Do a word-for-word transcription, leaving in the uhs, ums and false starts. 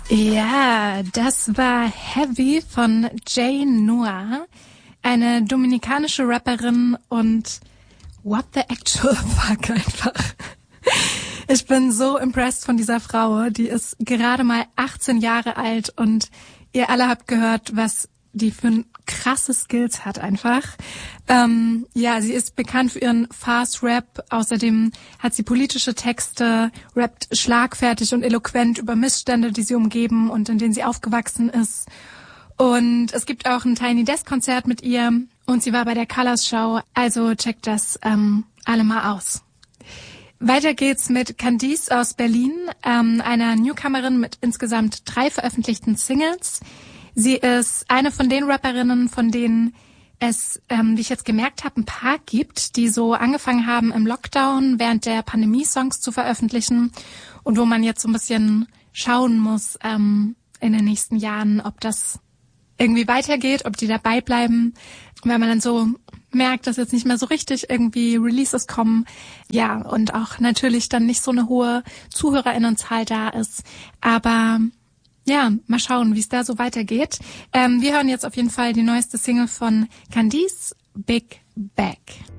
Ja, das war Heavy von Jay Noah, eine dominikanische Rapperin und what the actual fuck einfach. Ich bin so impressed von dieser Frau, die ist gerade mal achtzehn Jahre alt und ihr alle habt gehört, was die für krasse Skills hat einfach. Ähm, ja, sie ist bekannt für ihren Fast Rap. Außerdem hat sie politische Texte, rappt schlagfertig und eloquent über Missstände, die sie umgeben und in denen sie aufgewachsen ist. Und es gibt auch ein Tiny Desk Konzert mit ihr und sie war bei der Colors Show. Also checkt das ähm, alle mal aus. Weiter geht's mit Candice aus Berlin, ähm, einer Newcomerin mit insgesamt drei veröffentlichten Singles. Sie ist eine von den Rapperinnen, von denen es, ähm, wie ich jetzt gemerkt habe, ein paar gibt, die so angefangen haben im Lockdown während der Pandemie Songs zu veröffentlichen und wo man jetzt so ein bisschen schauen muss ähm, in den nächsten Jahren, ob das irgendwie weitergeht, ob die dabei bleiben, weil man dann so merkt, dass jetzt nicht mehr so richtig irgendwie Releases kommen. Ja, und auch natürlich dann nicht so eine hohe ZuhörerInnenzahl da ist. Aber ja, mal schauen, wie es da so weitergeht. Ähm, wir hören jetzt auf jeden Fall die neueste Single von Candice, Big Bag.